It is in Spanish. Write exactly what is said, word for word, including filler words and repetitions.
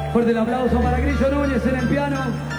Fuerte el aplauso para Grillo Núñez en el piano.